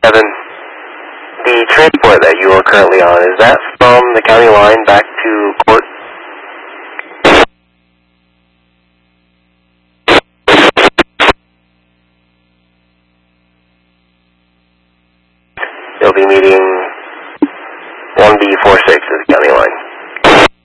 7. The transport that you are currently on, is that from the county line back to court? You'll be meeting